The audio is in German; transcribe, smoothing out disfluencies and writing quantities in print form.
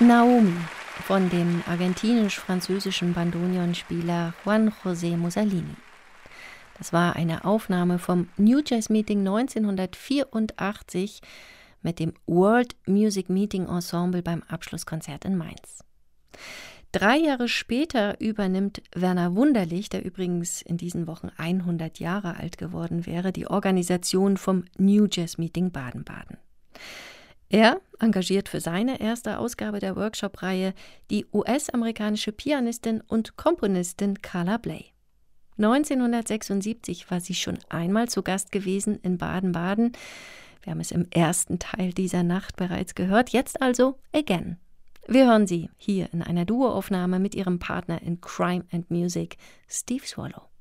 Naomi von dem argentinisch-französischen Bandoneonspieler Juan José Mussolini. Das war eine Aufnahme vom New Jazz Meeting 1984 mit dem World Music Meeting Ensemble beim Abschlusskonzert in Mainz. 3 Jahre später übernimmt Werner Wunderlich, der übrigens in diesen Wochen 100 Jahre alt geworden wäre, die Organisation vom New Jazz Meeting Baden-Baden. Er engagiert für seine erste Ausgabe der Workshop-Reihe die US-amerikanische Pianistin und Komponistin Carla Bley. 1976 war sie schon einmal zu Gast gewesen in Baden-Baden. Wir haben es im ersten Teil dieser Nacht bereits gehört, jetzt also again. Wir hören sie hier in einer Duoaufnahme mit ihrem Partner in Crime and Music, Steve Swallow.